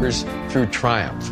through triumph.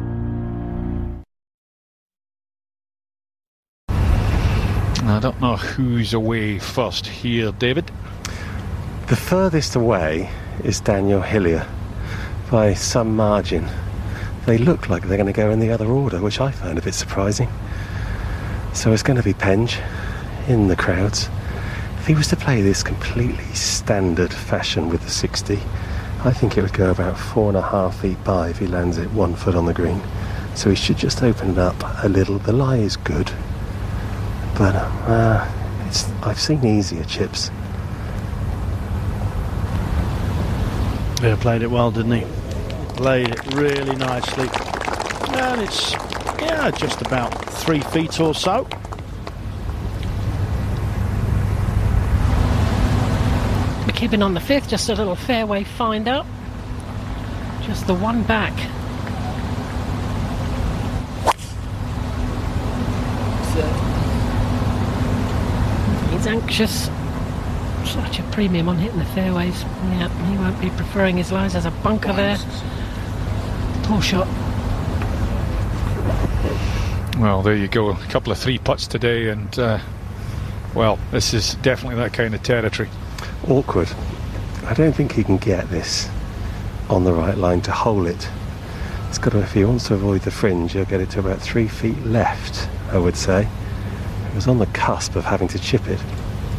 I don't know who's away first here, David. The furthest away is Daniel Hillier by some margin. They look like they're going to go in the other order, which I found a bit surprising. So it's going to be Penge in the crowds. If he was to play this completely standard fashion with the 60, I think it would go about 4.5 feet by if he lands it 1 foot on the green. So he should just open it up a little. The lie is good, but I've seen easier chips. Yeah, played it well, didn't he? Played it really nicely. And it's, just about 3 feet or so. McKibben on the 5th, just a little fairway find up. Just the one back. He's anxious. Such a premium on hitting the fairways. Yeah, he won't be preferring his lies. There's a bunker there. Poor shot. Well, there you go. A couple of 3 putts today, and well, this is definitely that kind of territory. Awkward. I don't think he can get this on the right line to hole it. It's got to, if he wants to avoid the fringe, he'll get it to about 3 feet left, I would say. He was on the cusp of having to chip it.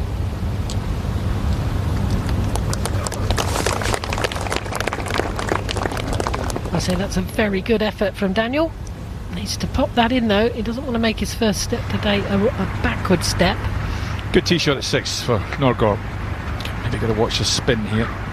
I say that's a very good effort from Daniel. Needs to pop that in though. He doesn't want to make his first step today a backward step. Good tee shot at 6 for Norgård. Maybe got to watch the spin here.